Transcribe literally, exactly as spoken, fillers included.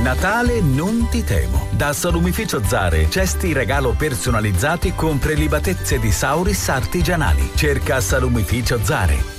Natale non ti temo. Da Salumificio Zare, cesti regalo personalizzati con prelibatezze di Sauris artigianali. Cerca Salumificio Zare.